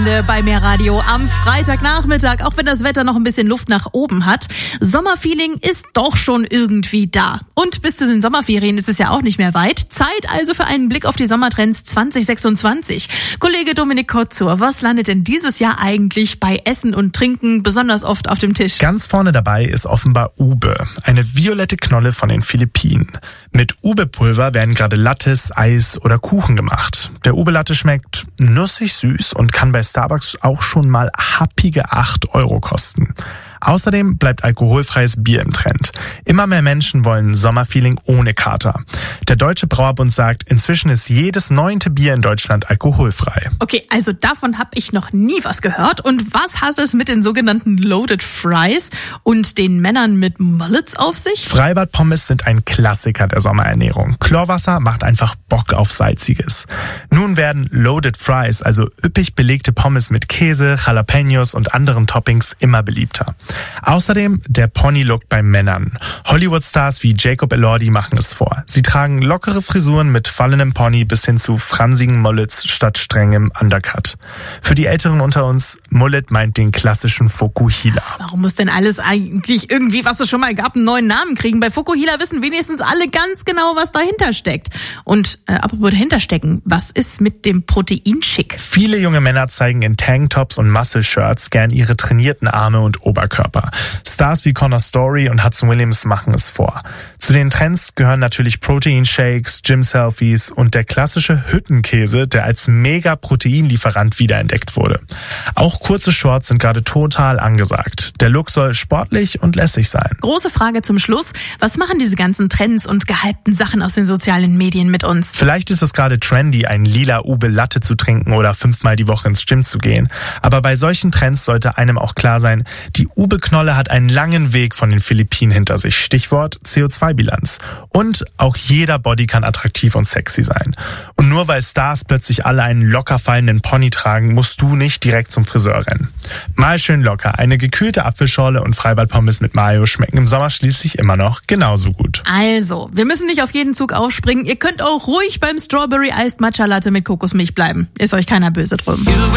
Wochenende bei Meerradio am Freitagnachmittag, auch wenn das Wetter noch ein bisschen Luft nach oben hat. Sommerfeeling ist doch schon irgendwie da. Und bis zu den Sommerferien ist es ja auch nicht mehr weit. Zeit also für einen Blick auf die Sommertrends 2026. Kollege Dominik Kotzur, was landet denn dieses Jahr eigentlich bei Essen und Trinken besonders oft auf dem Tisch? Ganz vorne dabei ist offenbar Ube, eine violette Knolle von den Philippinen. Mit Ube-Pulver werden gerade Lattes, Eis oder Kuchen gemacht. Der Ube-Latte schmeckt nussig süß und kann bei Starbucks auch schon mal happige 8 € kosten. Außerdem bleibt alkoholfreies Bier im Trend. Immer mehr Menschen wollen Sommerfeeling ohne Kater. Der Deutsche Brauerbund sagt, inzwischen ist jedes 9. Bier in Deutschland alkoholfrei. Okay, also davon habe ich noch nie was gehört. Und was hat es mit den sogenannten Loaded Fries und den Männern mit Mullets auf sich? Freibad-Pommes sind ein Klassiker der Sommerernährung. Chlorwasser macht einfach Bock auf Salziges. Nun werden Loaded Fries, also üppig belegte Pommes mit Käse, Jalapenos und anderen Toppings, immer beliebter. Außerdem der Pony-Look bei Männern. Hollywood-Stars wie Jacob Elordi machen es vor. Sie tragen lockere Frisuren mit fallenem Pony bis hin zu fransigen Mullets statt strengem Undercut. Für die Älteren unter uns, Mullet meint den klassischen Fokuhila. Warum muss denn alles eigentlich irgendwie, was es schon mal gab, einen neuen Namen kriegen? Bei Fokuhila wissen wenigstens alle ganz genau, was dahinter steckt. Und apropos dahinter stecken, was ist mit dem Proteinschick? Viele junge Männer zeigen in Tanktops und Muscle-Shirts gern ihre trainierten Arme und Oberkörper. Stars wie Connor Story und Hudson Williams machen es vor. Zu den Trends gehören natürlich Proteinshakes, Gym-Selfies und der klassische Hüttenkäse, der als Mega-Proteinlieferant wiederentdeckt wurde. Auch kurze Shorts sind gerade total angesagt. Der Look soll sportlich und lässig sein. Große Frage zum Schluss. Was machen diese ganzen Trends und gehypten Sachen aus den sozialen Medien mit uns? Vielleicht ist es gerade trendy, ein lila Ube-Latte zu trinken oder 5-mal die Woche ins Gym zu gehen. Aber bei solchen Trends sollte einem auch klar sein, die Ube-Knolle hat einen langen Weg von den Philippinen hinter sich. Stichwort CO2-Bilanz. Und auch jeder Body kann attraktiv und sexy sein. Und nur weil Stars plötzlich alle einen locker fallenden Pony tragen, musst du nicht direkt zum Friseur rennen. Mal schön locker. Eine gekühlte Apfelschorle und Freibad-Pommes mit Mayo schmecken im Sommer schließlich immer noch genauso gut. Also, wir müssen nicht auf jeden Zug aufspringen. Ihr könnt auch ruhig beim Strawberry Iced Matcha Latte mit Kokosmilch bleiben. Ist euch keiner böse drum.